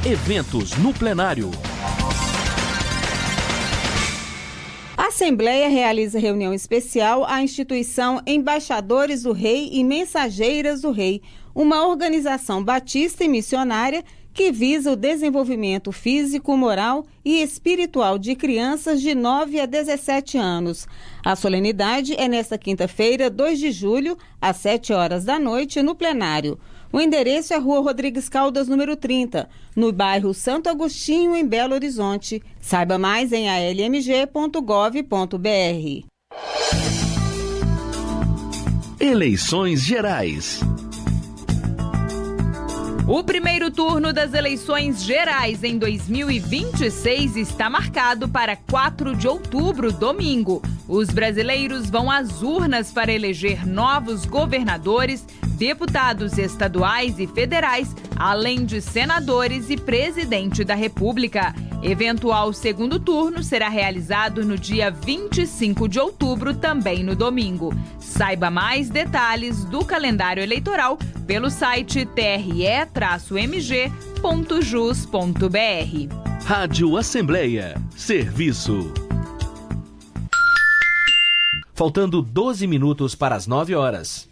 Eventos no plenário. A Assembleia realiza reunião especial à instituição Embaixadores do Rei e Mensageiras do Rei, uma organização batista e missionária que visa o desenvolvimento físico, moral e espiritual de crianças de 9 a 17 anos. A solenidade é nesta quinta-feira, 2 de julho, às 7 horas da noite, no plenário. O endereço é Rua Rodrigues Caldas, número 30, no bairro Santo Agostinho, em Belo Horizonte. Saiba mais em almg.gov.br. Eleições Gerais. O primeiro turno das eleições gerais em 2026 está marcado para 4 de outubro, domingo. Os brasileiros vão às urnas para eleger novos governadores, deputados estaduais e federais, além de senadores e presidente da República. Eventual segundo turno será realizado no dia 25 de outubro, também no domingo. Saiba mais detalhes do calendário eleitoral pelo site tre-mg.jus.br. Rádio Assembleia. Serviço. Faltando 12 minutos para as 9 horas.